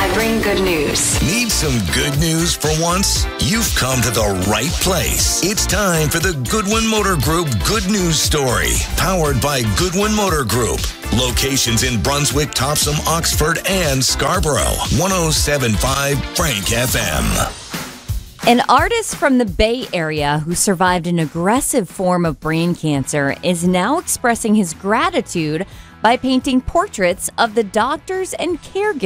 I bring good news. Need some good news for once? You've come to the right place. It's time for the Goodwin Motor Group Good News Story, powered by Goodwin Motor Group. Locations in Brunswick, Topsom, Oxford, and Scarborough. 107.5 Frank FM. An artist from the Bay Area who survived an aggressive form of brain cancer is now expressing his gratitude by painting portraits of the doctors and caregivers